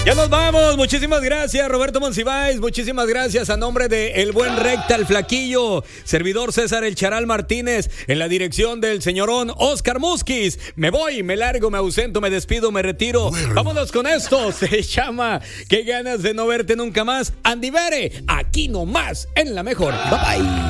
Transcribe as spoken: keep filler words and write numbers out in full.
Ya nos vamos, muchísimas gracias Roberto Monsiváis, muchísimas gracias a nombre de el buen Recta, el Flaquillo, servidor César El Charal Martínez, en la dirección del señorón Oscar Musquiz. Me voy, me largo, me ausento, me despido, me retiro. Vámonos con esto, se llama Qué ganas de no verte nunca más. Andy Bere, aquí nomás, en la mejor. Bye bye.